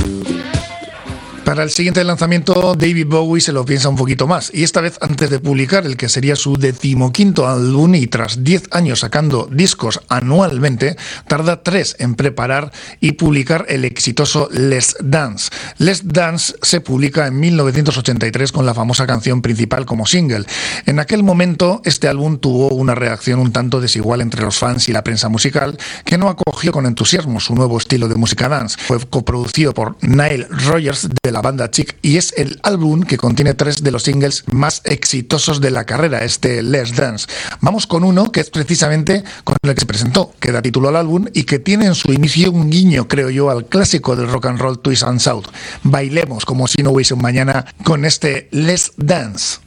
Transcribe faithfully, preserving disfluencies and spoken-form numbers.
Para el siguiente lanzamiento, David Bowie se lo piensa un poquito más, y esta vez antes de publicar el que sería su decimoquinto álbum y tras diez años sacando discos anualmente, tarda tres en preparar y publicar el exitoso Let's Dance. Let's Dance se publica en mil novecientos ochenta y tres con la famosa canción principal como single. En aquel momento, este álbum tuvo una reacción un tanto desigual entre los fans y la prensa musical, que no acogió con entusiasmo su nuevo estilo de música dance. Fue coproducido por Nile Rodgers de la banda Chic y es el álbum que contiene tres de los singles más exitosos de la carrera, este Let's Dance. Vamos con uno que es precisamente con el que se presentó, que da título al álbum y que tiene en su inicio un guiño, creo yo, al clásico del rock and roll Twist and Shout. Bailemos como si no hubiese un mañana con este Let's Dance.